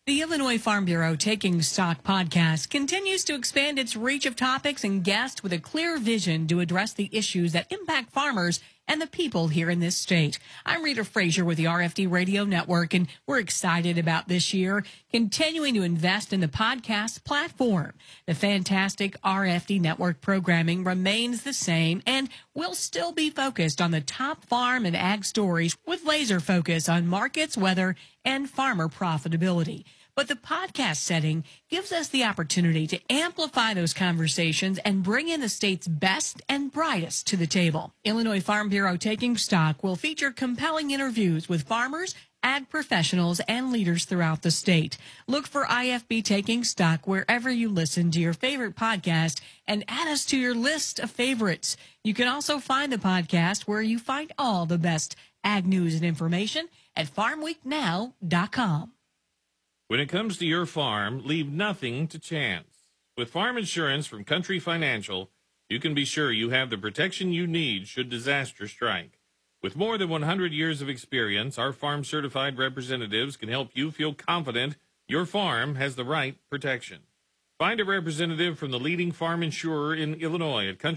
The Illinois Farm Bureau Taking Stock podcast continues to expand its reach of topics and guests with a clear vision to address the issues that impact farmers and the people here in this state. I'm Rita Frazier with the RFD Radio Network, and we're excited about this year continuing to invest in the podcast platform. The fantastic RFD Network programming remains the same, and we'll still be focused on the top farm and ag stories with laser focus on markets, weather, and farmer profitability. But the podcast setting gives us the opportunity to amplify those conversations and bring in the state's best and brightest to the table. Illinois Farm Bureau Taking Stock will feature compelling interviews with farmers, ag professionals, and leaders throughout the state. Look for IFB Taking Stock wherever you listen to your favorite podcast and add us to your list of favorites. You can also find the podcast where you find all the best ag news and information at farmweeknow.com. When it comes to your farm, leave nothing to chance. With farm insurance from Country Financial, you can be sure you have the protection you need should disaster strike. With more than 100 years of experience, our farm-certified representatives can help you feel confident your farm has the right protection. Find a representative from the leading farm insurer in Illinois at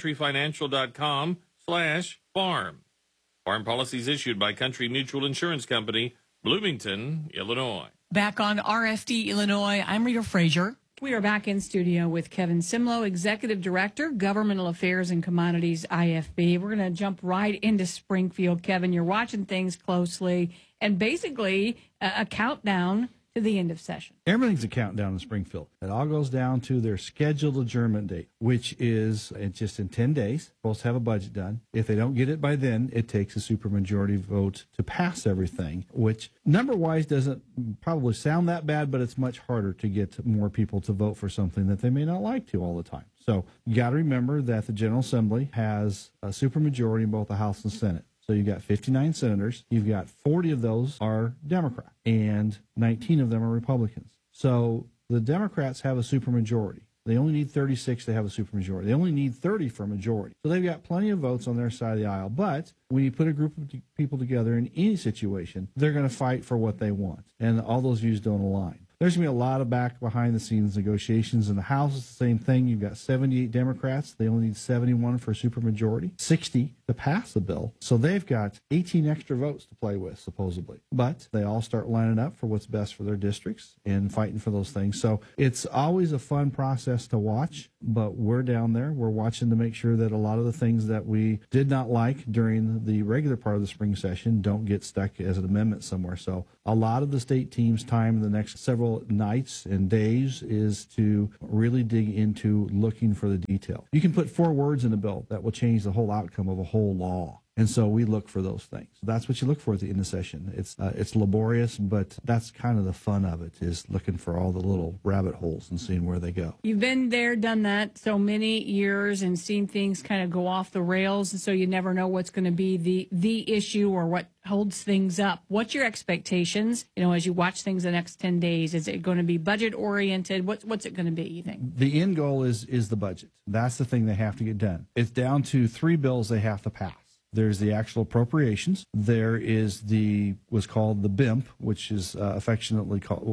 countryfinancial.com/farm. Farm policies issued by Country Mutual Insurance Company, Bloomington, Illinois. Back on RFD Illinois, I'm Rita Frazier. We are back in studio with Kevin Simlo, Executive Director, Governmental Affairs and Commodities, IFB. We're going to jump right into Springfield. Kevin, you're watching things closely and basically a countdown to the end of session. Everything's a countdown in Springfield. It all goes down to their scheduled adjournment date, which is just in 10 days. Supposed to have a budget done. If they don't get it by then, it takes a supermajority vote to pass everything, which number-wise doesn't probably sound that bad, but it's much harder to get more people to vote for something that they may not like to all the time. So you got to remember that the General Assembly has a supermajority in both the House and Senate. So you've got 59 senators. You've got 40 of those are Democrat, and 19 of them are Republicans. So the Democrats have a supermajority. They only need 36 to have a supermajority. They only need 30 for a majority. So they've got plenty of votes on their side of the aisle. But when you put a group of people together in any situation, they're going to fight for what they want. And all those views don't align. There's going to be a lot of back behind-the-scenes negotiations. In the House, it's the same thing. You've got 78 Democrats. They only need 71 for a supermajority, 60 to pass the bill. So they've got 18 extra votes to play with, supposedly. But they all start lining up for what's best for their districts and fighting for those things. So it's always a fun process to watch, but we're down there. We're watching to make sure that a lot of the things that we did not like during the regular part of the spring session don't get stuck as an amendment somewhere. So a lot of the state team's time in the next several nights and days is to really dig into looking for the detail. You can put 4 words in a bill that will change the whole outcome of a whole law. And so we look for those things. That's what you look for at the end of session. It's laborious, but that's kind of the fun of it, is looking for all the little rabbit holes and seeing where they go. You've been there, done that so many years and seen things kind of go off the rails, and so you never know what's going to be the issue or what holds things up. What's your expectations, as you watch things the next 10 days? Is it going to be budget-oriented? What's it going to be, you think? The end goal is the budget. That's the thing they have to get done. It's down to 3 bills they have to pass. There's the actual appropriations. There is what's called the BIMP, which is affectionately called,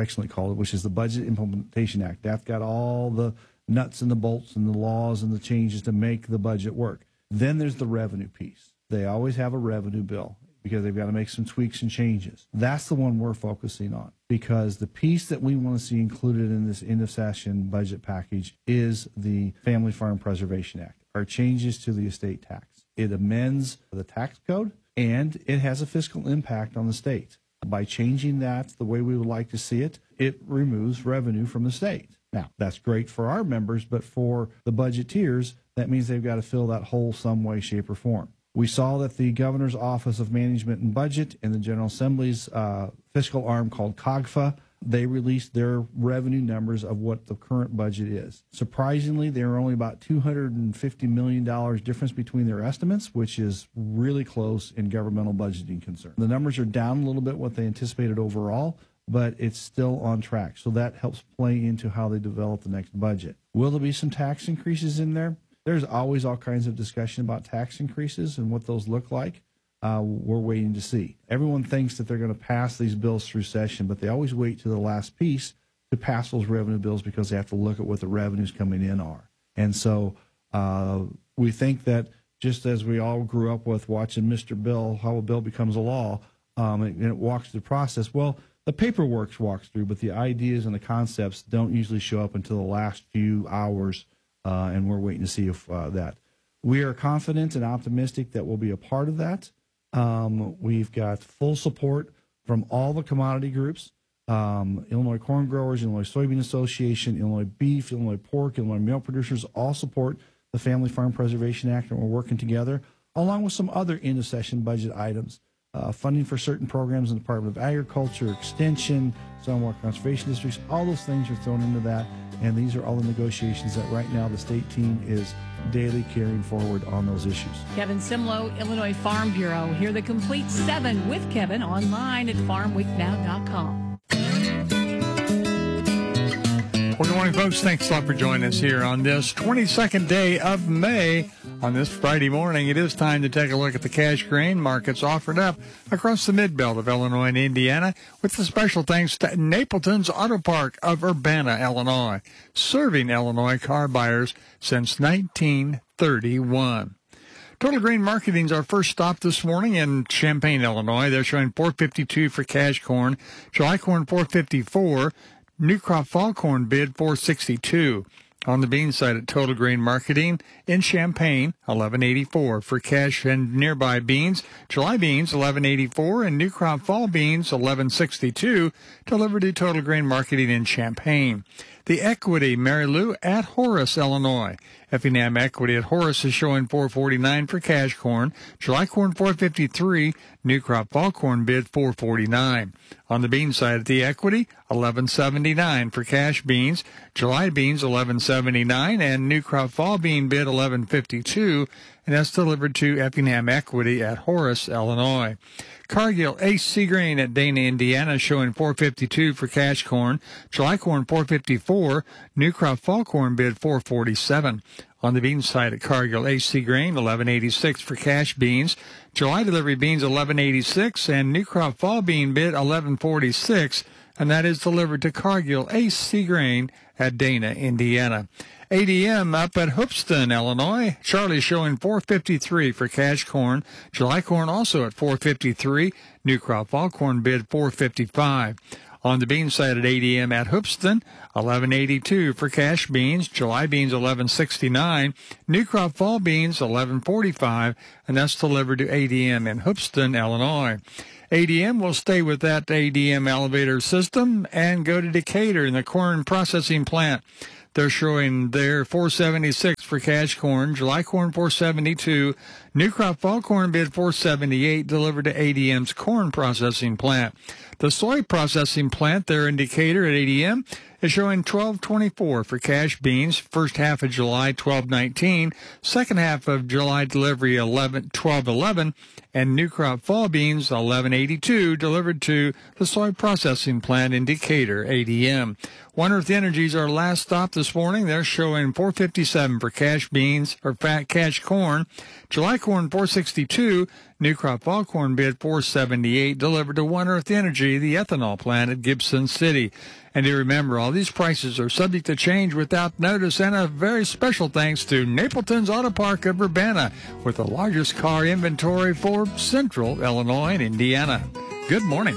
which is the Budget Implementation Act. That's got all the nuts and the bolts and the laws and the changes to make the budget work. Then there's the revenue piece. They always have a revenue bill because they've got to make some tweaks and changes. That's the one we're focusing on, because the piece that we want to see included in this end of session budget package is the Family Farm Preservation Act, our changes to the estate tax. It amends the tax code, and it has a fiscal impact on the state. By changing that the way we would like to see it, it removes revenue from the state. Now, that's great for our members, but for the budgeteers, that means they've got to fill that hole some way, shape, or form. We saw that the Governor's Office of Management and Budget and the General Assembly's fiscal arm called COGFA, they released their revenue numbers of what the current budget is. Surprisingly, there are only about $250 million difference between their estimates, which is really close in governmental budgeting concern. The numbers are down a little bit what they anticipated overall, but it's still on track. So that helps play into how they develop the next budget. Will there be some tax increases in there? There's always all kinds of discussion about tax increases and what those look like. we're waiting to see. Everyone thinks that they're going to pass these bills through session, but they always wait to the last piece to pass those revenue bills because they have to look at what the revenues coming in are. And so we think that just as we all grew up with watching Mr. Bill, how a bill becomes a law, and it walks through the process, well, the paperwork walks through, but the ideas and the concepts don't usually show up until the last few hours, and we're waiting to see if that. We are confident and optimistic that we'll be a part of that. We've got full support from all the commodity groups, Illinois Corn Growers, Illinois Soybean Association, Illinois Beef, Illinois Pork, Illinois Milk Producers, all support the Family Farm Preservation Act, and we're working together, along with some other end-of-session budget items. Funding for certain programs in the Department of Agriculture, Extension, Stormwater Conservation Districts, all those things are thrown into that. And these are all the negotiations that right now the state team is daily carrying forward on those issues. Kevin Simlo, Illinois Farm Bureau. Hear the complete 7 with Kevin online at farmweeknow.com. Well, good morning, folks. Thanks a lot for joining us here on this 22nd day of May. On this Friday morning, it is time to take a look at the cash grain markets offered up across the mid-belt of Illinois and Indiana, with the special thanks to Napleton's Auto Park of Urbana, Illinois, serving Illinois car buyers since 1931. Total Grain Marketing's our first stop this morning in Champaign, Illinois. They're showing $4.52 for cash corn, July corn $4.54, new crop fall corn bid $4.62. On the bean side at Total Grain Marketing in Champaign, $11.84 for cash and nearby beans. July beans, $11.84, and new crop fall beans, $11.62, delivered to Total Grain Marketing in Champaign. The Equity Mary Lou at Horace, Illinois. Effingham Equity at Horace is showing $4.49 for cash corn. July corn $4.53. New crop fall corn bid $4.49. On the bean side at the Equity, $11.79 for cash beans. July beans $11.79 and new crop fall bean bid $11.52. And that's delivered to Effingham Equity at Horace, Illinois. Cargill AC Grain at Dana, Indiana, showing $4.52 for cash corn. July corn $4.54. New crop fall corn bid $4.47. On the bean side at Cargill AC Grain, $11.86 for cash beans. July delivery beans $11.86 and new crop fall bean bid $11.46. And that is delivered to Cargill AC Grain at Dana, Indiana. ADM up at Hoopeston, Illinois. Charlie showing $4.53 for cash corn. July corn also at $4.53. New crop fall corn bid $4.55. On the bean side at ADM at Hoopeston, $11.82 for cash beans. July beans $11.69. New crop fall beans $11.45, and that's delivered to ADM in Hoopeston, Illinois. ADM will stay with that ADM elevator system and go to Decatur in the corn processing plant. They're showing their $4.76 for cash corn, July corn $4.72, new crop fall corn bid $4.78, delivered to ADM's corn processing plant. The soy processing plant there in Decatur at ADM is showing $12.24 for cash beans, first half of July $12.19, second half of July delivery $12.11, and new crop fall beans $11.82, delivered to the soy processing plant in Decatur, ADM. One Earth Energy's our last stop this morning. They're showing $4.57 for cash beans or cash corn. July corn $4.62, new crop fall corn bid $4.78, delivered to One Earth Energy, the ethanol plant at Gibson City. And you remember, all these prices are subject to change without notice, and a very special thanks to Napleton's Auto Park of Urbana, with the largest car inventory for Central Illinois and Indiana. Good morning.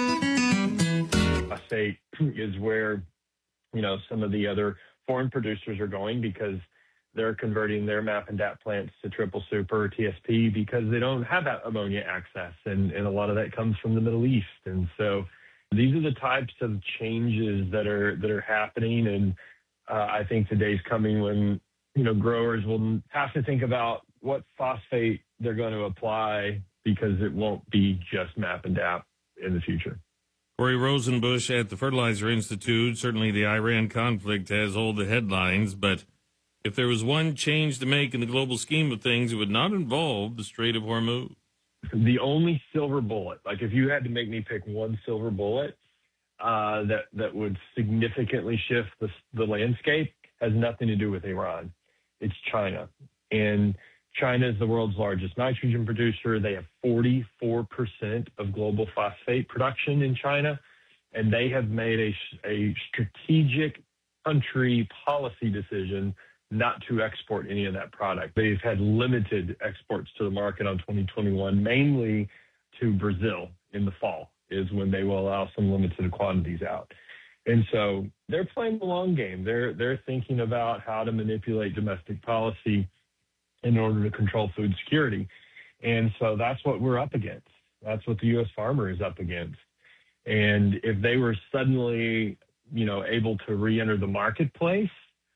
State is where, some of the other foreign producers are going, because they're converting their MAP and DAP plants to triple super TSP because they don't have that ammonia access. And a lot of that comes from the Middle East. And so these are the types of changes that are happening. And I think the day's coming when, growers will have to think about what phosphate they're going to apply, because it won't be just MAP and DAP in the future. Corey Rosenbush at the Fertilizer Institute. Certainly the Iran conflict has all the headlines, but if there was one change to make in the global scheme of things, it would not involve the Strait of Hormuz. The only silver bullet, like if you had to make me pick one silver bullet that would significantly shift the landscape, has nothing to do with Iran. It's China. And China is the world's largest nitrogen producer. They have 44% of global phosphate production in China, and they have made a strategic country policy decision not to export any of that product. They've had limited exports to the market on 2021, mainly to Brazil in the fall is when they will allow some limited quantities out. And so they're playing the long game. They're thinking about how to manipulate domestic policy in order to control food security. And so that's what we're up against. That's what the U.S. farmer is up against. And if they were suddenly, able to re-enter the marketplace,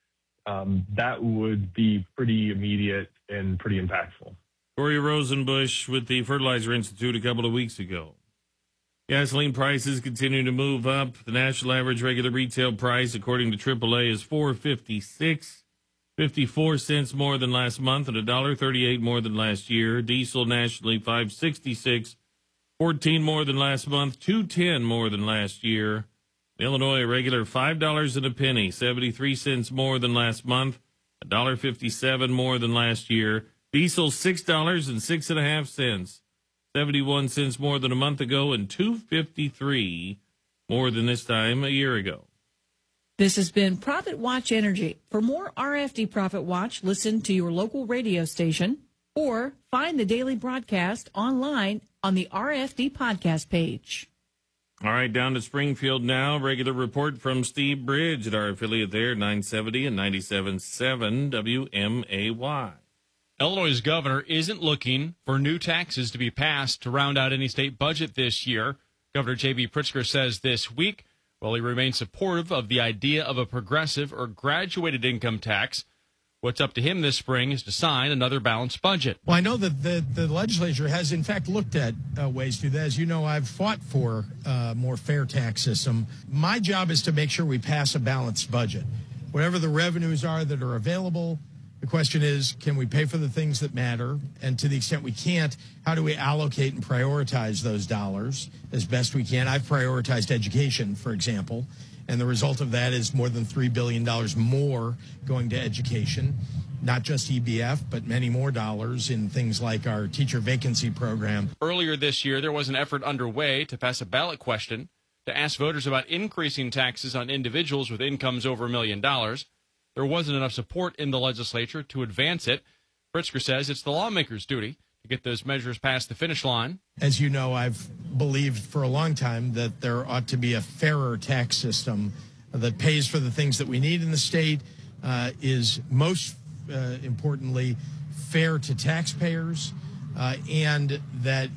that would be pretty immediate and pretty impactful. Corey Rosenbusch with the Fertilizer Institute a couple of weeks ago. Gasoline prices continue to move up. The national average regular retail price, according to AAA, is $4.56, 54 cents more than last month and $1.38 more than last year. Diesel nationally $5.66, 14 more than last month, $2.10 more than last year. Illinois, a regular $5 and a penny, 73 cents more than last month, $1.57 more than last year. Diesel $6.06 71 cents more than a month ago, and $2.53 more than this time a year ago. This has been Profit Watch Energy. For more RFD Profit Watch, listen to your local radio station or find the daily broadcast online on the RFD podcast page. All right, down to Springfield now. Regular report from Steve Bridge at our affiliate there, 970 and 97.7 WMAY. Illinois' governor isn't looking for new taxes to be passed to round out any state budget this year. Governor J.B. Pritzker says this week, while he remains supportive of the idea of a progressive or graduated income tax, what's up to him this spring is to sign another balanced budget. Well, I know that the legislature has, in fact, looked at ways to do that. As you know, I've fought for a more fair tax system. My job is to make sure we pass a balanced budget. Whatever the revenues are that are available, the question is, can we pay for the things that matter? And to the extent we can't, how do we allocate and prioritize those dollars as best we can? I've prioritized education, for example. And the result of that is more than $3 billion more going to education, not just EBF, but many more dollars in things like our teacher vacancy program. Earlier this year, there was an effort underway to pass a ballot question to ask voters about increasing taxes on individuals with incomes over $1 million. There wasn't enough support in the legislature to advance it. Pritzker says it's the lawmakers' duty to get those measures past the finish line. As you know, I've believed for a long time that there ought to be a fairer tax system that pays for the things that we need in the state, is most importantly fair to taxpayers, and that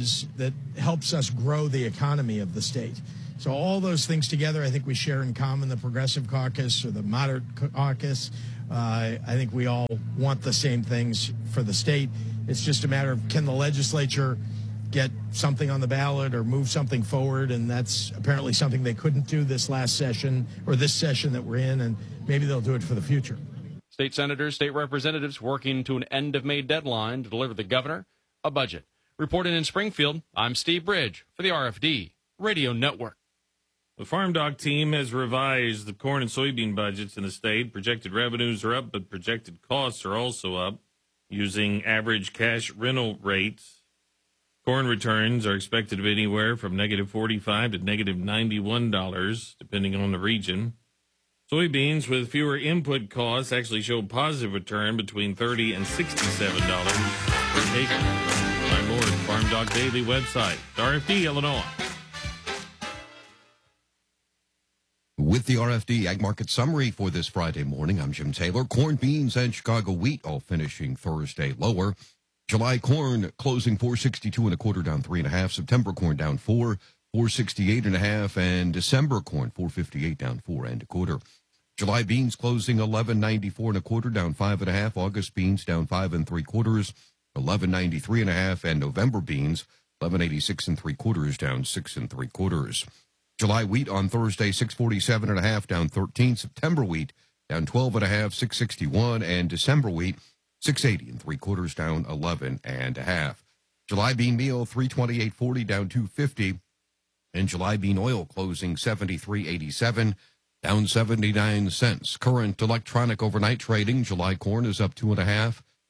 helps us grow the economy of the state. So all those things together, I think we share in common. The Progressive Caucus or the Moderate Caucus, I think we all want the same things for the state. It's just a matter of, can the legislature get something on the ballot or move something forward? And that's apparently something they couldn't do this last session or this session that we're in, and maybe they'll do it for the future. State senators, state representatives working to an end of May deadline to deliver the governor a budget. Reporting in Springfield, I'm Steve Bridge for the RFD Radio Network. The Farm Doc team has revised the corn and soybean budgets in the state. Projected revenues are up, but projected costs are also up. Using average cash rental rates, corn returns are expected to be anywhere from -$45 to -$91, depending on the region. Soybeans with fewer input costs actually show positive return between $30 and $67 per acre. Find more at the Farm Doc Daily website. RFD, Illinois. With the RFD Ag Market Summary for this Friday morning, I'm Jim Taylor. Corn, beans, and Chicago wheat all finishing Thursday lower. July corn closing 462 1/4, down 3.5. September corn down 4, 468 1/2, and December corn 458 down 4 1/4. July beans closing 1194 1/4, down 5.5. August beans down 5 3/4, 1193 1/2, and November beans 1186 3/4, down 6 3/4. July wheat on Thursday, 647 1/2, down 13. September wheat down 12 1/2, 661, and December wheat 680 3/4, down 11 1/2. July bean meal 328.40, down 250, and July bean oil closing 73.87, down 79 cents. Current electronic overnight trading: July corn is up 2.5,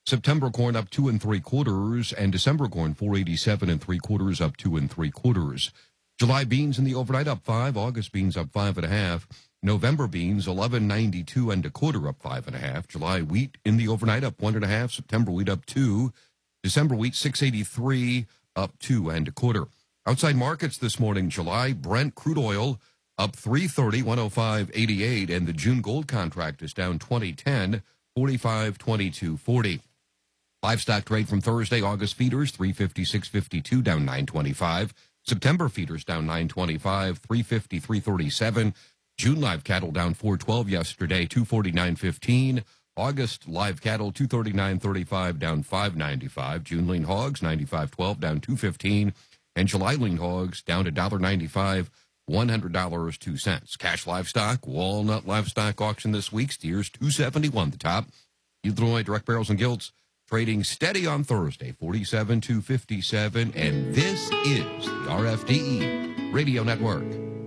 September corn up 2 3/4, and December corn 487 3/4, up 2 3/4. July beans in the overnight up 5, August beans up 5.5, November beans 11.92 1/4, up 5.5. July wheat in the overnight up 1.5, September wheat up 2, December wheat 683, up 2 1/4. Outside markets this morning, July Brent crude oil up 330, 105.88, and the June gold contract is down 20.10, 45.22.40. Livestock trade from Thursday, August feeders 356.52, down 9.25. September feeders down 9.25, 350, 337. June live cattle down 4.12 yesterday, 249.15. August live cattle 239.35, down 5.95. June lean hogs 95.12, down 2.15, and July lean hogs down $1.95, $100.02. Cash livestock, walnut livestock auction this week. Steers 271 the top. Illinois direct barrels and gilts trading steady on Thursday, 47.257, and this is the RFDE Radio Network.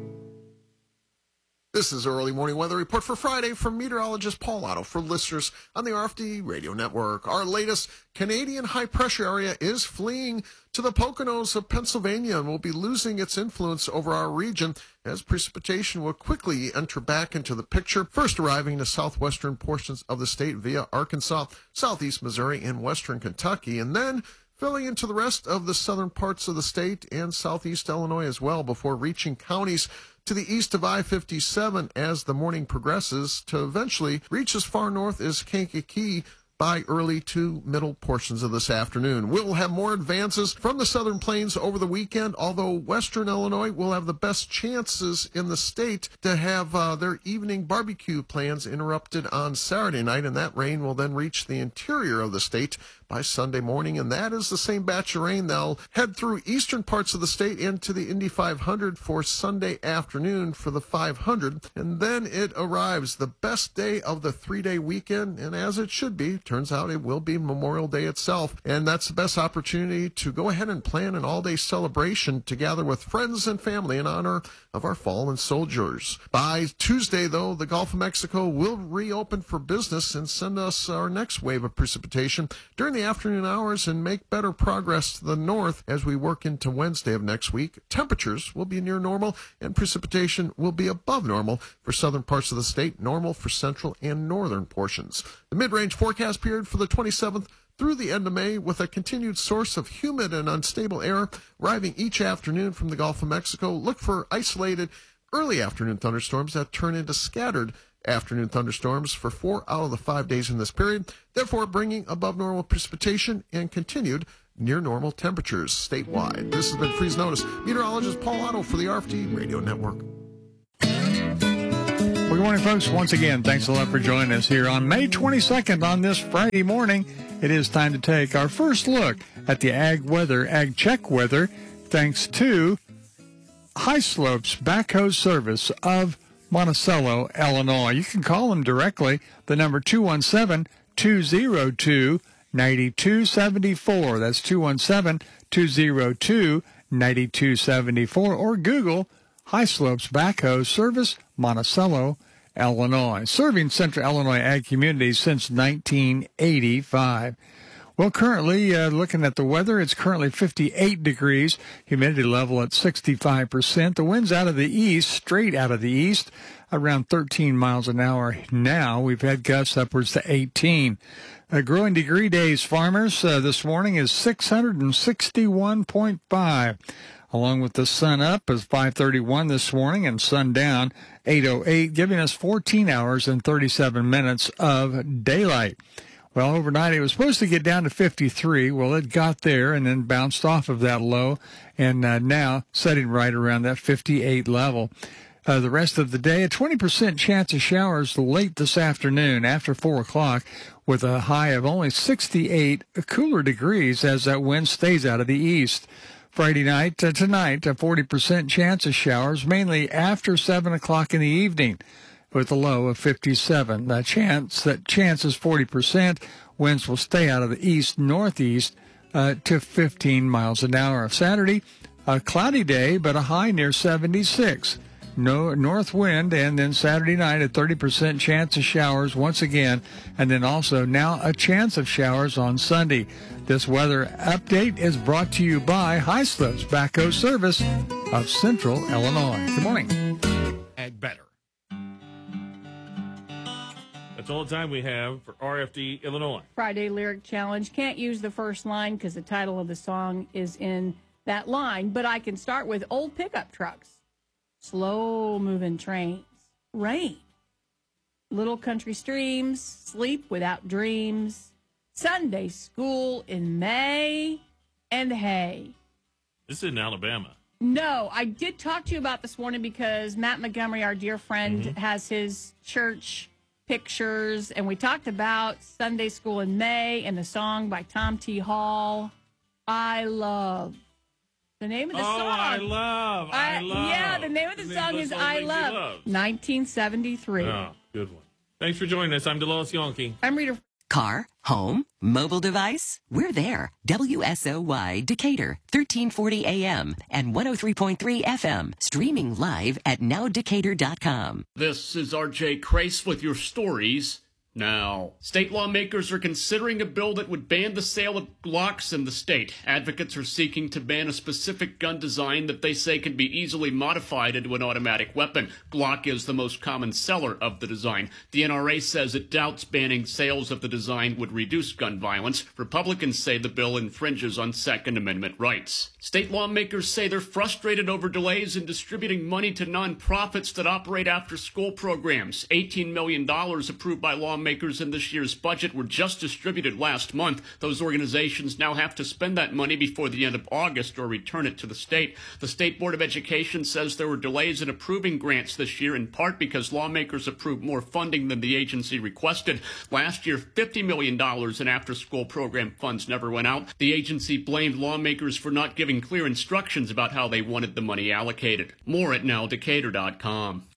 This is Early Morning Weather Report for Friday from meteorologist Paul Otto for listeners on the RFD Radio Network. Our latest Canadian high-pressure area is fleeing to the Poconos of Pennsylvania and will be losing its influence over our region as precipitation will quickly enter back into the picture, first arriving in the southwestern portions of the state via Arkansas, southeast Missouri, and western Kentucky, and then filling into the rest of the southern parts of the state and southeast Illinois as well before reaching counties to the east of I-57 as the morning progresses to eventually reach as far north as Kankakee by early to middle portions of this afternoon. We'll have more advances from the southern plains over the weekend, although western Illinois will have the best chances in the state to have their evening barbecue plans interrupted on Saturday night, and that rain will then reach the interior of the state by Sunday morning, and that is the same batch of rain that'll head through eastern parts of the state into the Indy 500 for Sunday afternoon for the 500, and then it arrives the best day of the 3-day weekend, and as it should be, turns out it will be Memorial Day itself, and that's the best opportunity to go ahead and plan an all-day celebration to gather with friends and family in honor of our fallen soldiers. By Tuesday, though, the Gulf of Mexico will reopen for business and send us our next wave of precipitation during the afternoon hours and make better progress to the north as we work into Wednesday of next week. Temperatures will be near normal and precipitation will be above normal for southern parts of the state, normal for central and northern portions. The mid-range forecast period for the 27th through the end of May with a continued source of humid and unstable air arriving each afternoon from the Gulf of Mexico. Look for isolated early afternoon thunderstorms that turn into scattered afternoon thunderstorms for 4 out of the 5 days in this period, therefore bringing above normal precipitation and continued near normal temperatures statewide. This has been Freeze Notice. Meteorologist Paul Otto for the RFD Radio Network. Well, good morning, folks. Once again, thanks a lot for joining us here on May 22nd on this Friday morning. It is time to take our first look at the Ag Check weather, thanks to High Slopes Backhoe Service of Monticello, Illinois. You can call them directly, the number 217-202-9274. That's 217-202-9274. Or Google High Slopes Backhoe Service, Monticello, Illinois. Serving Central Illinois ag communities since 1985. Well, currently, looking at the weather, it's currently 58 degrees, humidity level at 65%. The wind's out of the east, straight out of the east, around 13 miles an hour now. We've had gusts upwards to 18. Growing degree days, farmers, this morning is 661.5. Along with the sun up is 5:31 this morning and sun down 8:08, giving us 14 hours and 37 minutes of daylight. Well, overnight it was supposed to get down to 53. Well, it got there and then bounced off of that low, and now setting right around that 58 level. The rest of the day, a 20% chance of showers late this afternoon after 4 o'clock, with a high of only 68 cooler degrees as that wind stays out of the east. Friday night, tonight, a 40% chance of showers, mainly after 7 o'clock in the evening, with a low of 57. That chance is 40%. Winds will stay out of the east-northeast to 15 miles an hour. Saturday, a cloudy day, but a high near 76. no north wind, and then Saturday night a 30% chance of showers once again, and then also now a chance of showers on Sunday. This weather update is brought to you by High Slopes Backhoe Service of Central Illinois. Good morning. Ag better. That's all the time we have for RFD Illinois. Friday Lyric Challenge. Can't use the first line because the title of the song is in that line, but I can start with old pickup trucks, slow-moving trains, rain, little country streams, sleep without dreams, Sunday school in May, and hay. This is in Alabama. No, I did talk to you about this morning because Matt Montgomery, our dear friend, has his church pictures, and we talked about Sunday school in May and the song by Tom T. Hall, I Love. The name of the song. I love. Yeah, the name of the song is I Love. 1973. Oh, good one. Thanks for joining us. I'm Delos Yonke. I'm Rita. Car, home, mobile device, we're there. WSOY Decatur, 1340 AM and 103.3 FM. Streaming live at nowdecatur.com. This is RJ Crace with your stories. Now, state lawmakers are considering a bill that would ban the sale of Glocks in the state. Advocates are seeking to ban a specific gun design that they say can be easily modified into an automatic weapon. Glock is the most common seller of the design. The NRA says it doubts banning sales of the design would reduce gun violence. Republicans say the bill infringes on Second Amendment rights. State lawmakers say they're frustrated over delays in distributing money to nonprofits that operate after-school programs. $18 million approved by lawmakers in this year's budget were just distributed last month. Those organizations now have to spend that money before the end of August or return it to the state. The State Board of Education says there were delays in approving grants this year, in part because lawmakers approved more funding than the agency requested. Last year, $50 million in after-school program funds never went out. The agency blamed lawmakers for not giving clear instructions about how they wanted the money allocated. More at nowdecatur.com.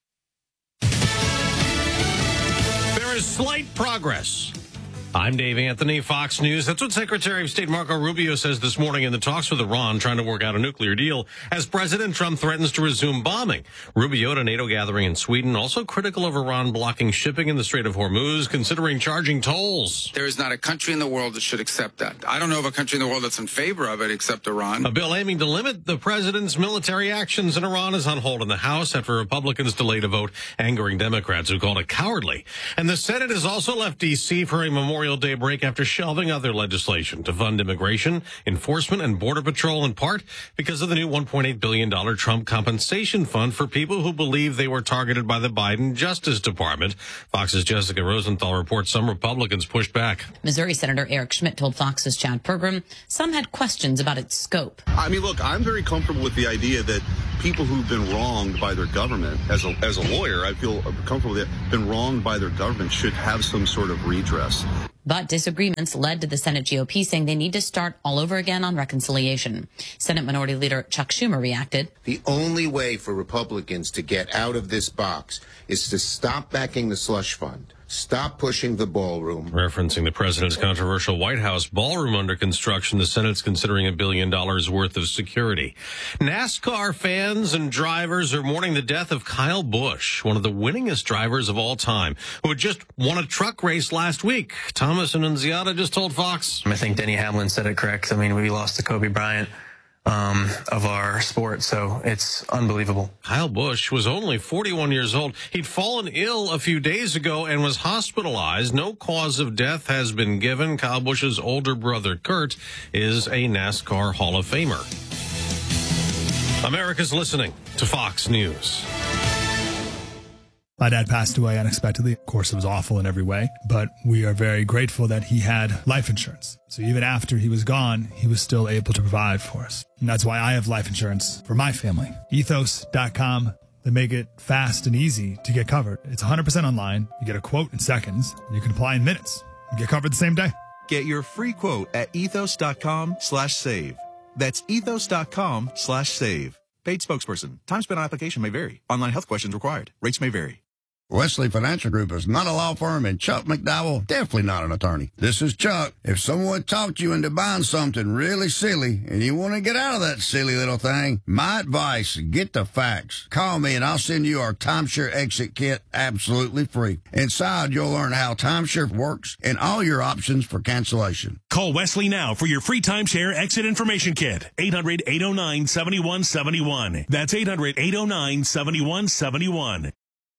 There is slight progress. I'm Dave Anthony, Fox News. That's what Secretary of State Marco Rubio says this morning in the talks with Iran trying to work out a nuclear deal as President Trump threatens to resume bombing. Rubio at a NATO gathering in Sweden also critical of Iran blocking shipping in the Strait of Hormuz, considering charging tolls. There is not a country in the world that should accept that. I don't know of a country in the world that's in favor of it except Iran. A bill aiming to limit the president's military actions in Iran is on hold in the House after Republicans delayed a vote, angering Democrats who called it cowardly. And the Senate has also left D.C. for a Memorial Day break after shelving other legislation to fund immigration, enforcement, and border patrol, in part because of the new $1.8 billion Trump compensation fund for people who believe they were targeted by the Biden Justice Department. Fox's Jessica Rosenthal reports some Republicans pushed back. Missouri Senator Eric Schmidt told Fox's Chad Pergram some had questions about its scope. I mean, look, I'm very comfortable with the idea that people who've been wronged by their government, as a lawyer, I feel comfortable that been wronged by their government should have some sort of redress. But disagreements led to the Senate GOP saying they need to start all over again on reconciliation. Senate Minority Leader Chuck Schumer reacted. The only way for Republicans to get out of this box is to stop backing the slush fund. Stop pushing the ballroom. Referencing the president's controversial White House ballroom under construction, the Senate's considering $1 billion worth of security. NASCAR fans and drivers are mourning the death of Kyle Busch, one of the winningest drivers of all time, who had just won a truck race last week. Thomas Annunziata just told Fox. I think Denny Hamlin said it correct. I mean, we lost to Kobe Bryant of our sport, so it's unbelievable. Kyle Busch was only 41 years old. He'd fallen ill a few days ago and was hospitalized. No cause of death has been given. Kyle Busch's older brother, Kurt, is a NASCAR Hall of Famer. America's listening to Fox News. My dad passed away unexpectedly. Of course, it was awful in every way, but we are very grateful that he had life insurance. So even after he was gone, he was still able to provide for us. And that's why I have life insurance for my family. Ethos.com. They make it fast and easy to get covered. It's 100% online. You get a quote in seconds. And you can apply in minutes. You get covered the same day. Get your free quote at ethos.com/save. That's ethos.com/save. Paid spokesperson. Time spent on application may vary. Online health questions required. Rates may vary. Wesley Financial Group is not a law firm, and Chuck McDowell definitely not an attorney. This is Chuck. If someone talked you into buying something really silly and you want to get out of that silly little thing, my advice, get the facts. Call me and I'll send you our timeshare exit kit absolutely free. Inside, you'll learn how timeshare works and all your options for cancellation. Call Wesley now for your free timeshare exit information kit. 800-809-7171. That's 800-809-7171.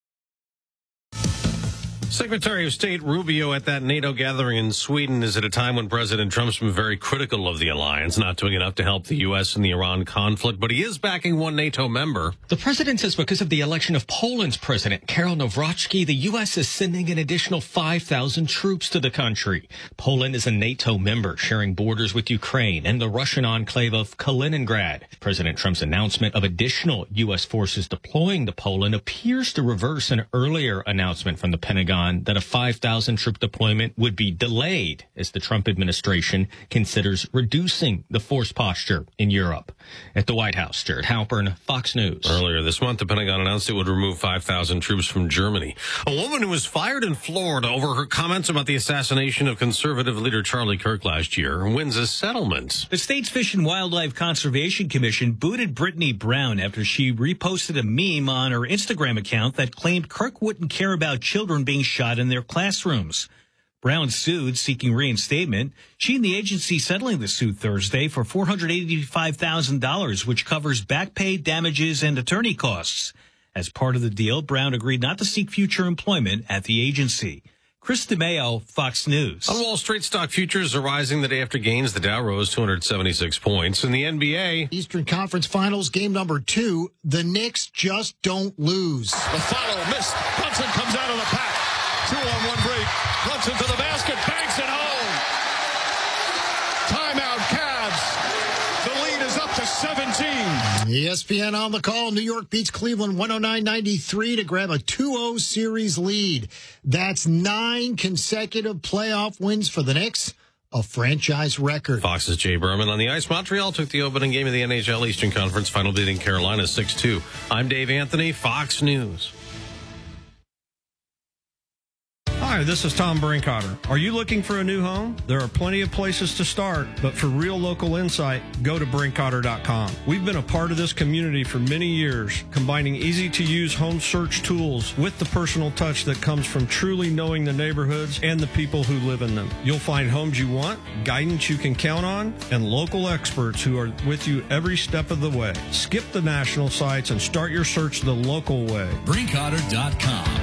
Secretary of State Rubio at that NATO gathering in Sweden is at a time when President Trump's been very critical of the alliance, not doing enough to help the U.S. in the Iran conflict, but he is backing one NATO member. The president says because of the election of Poland's president, Karol Nawrocki, the U.S. is sending an additional 5,000 troops to the country. Poland is a NATO member sharing borders with Ukraine and the Russian enclave of Kaliningrad. President Trump's announcement of additional U.S. forces deploying to Poland appears to reverse an earlier announcement from the Pentagon that a 5,000 troop deployment would be delayed as the Trump administration considers reducing the force posture in Europe. At the White House, Jared Halpern, Fox News. Earlier this month, the Pentagon announced it would remove 5,000 troops from Germany. A woman who was fired in Florida over her comments about the assassination of conservative leader Charlie Kirk last year wins a settlement. The state's Fish and Wildlife Conservation Commission booted Brittany Brown after she reposted a meme on her Instagram account that claimed Kirk wouldn't care about children being shot in their classrooms. Brown sued, seeking reinstatement. She and the agency settling the suit Thursday for $485,000, which covers back pay, damages, and attorney costs. As part of the deal, Brown agreed not to seek future employment at the agency. Chris DeMeo, Fox News. On Wall Street, stock futures are rising the day after gains. The Dow rose 276 points. In the NBA, Eastern Conference Finals, game number 2. The Knicks just don't lose. The follow, missed. Brunson comes out of the pack. 2-on-1 break. Brunson to the basket. Banks it home. Timeout, Cavs. The lead is up to 17. ESPN on the call. New York beats Cleveland 109-93 to grab a 2-0 series lead. That's 9 consecutive playoff wins for the Knicks, a franchise record. Fox's Jay Berman on the ice. Montreal took the opening game of the NHL Eastern Conference Final, beating Carolina 6-2. I'm Dave Anthony, Fox News. Hi, this is Tom Brinkotter. Are you looking for a new home? There are plenty of places to start, but for real local insight, go to Brinkotter.com. We've been a part of this community for many years, combining easy-to-use home search tools with the personal touch that comes from truly knowing the neighborhoods and the people who live in them. You'll find homes you want, guidance you can count on, and local experts who are with you every step of the way. Skip the national sites and start your search the local way. Brinkotter.com.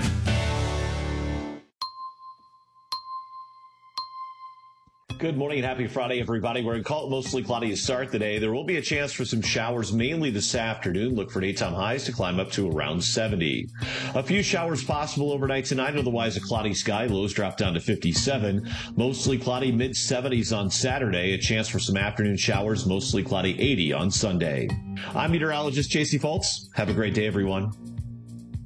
Good morning and happy Friday, everybody. We're going to call it mostly cloudy to start the day. There will be a chance for some showers mainly this afternoon. Look for daytime highs to climb up to around 70. A few showers possible overnight tonight. Otherwise, a cloudy sky. Lows drop down to 57. Mostly cloudy, mid-70s on Saturday. A chance for some afternoon showers. Mostly cloudy, 80 on Sunday. I'm meteorologist JC Fultz. Have a great day, everyone.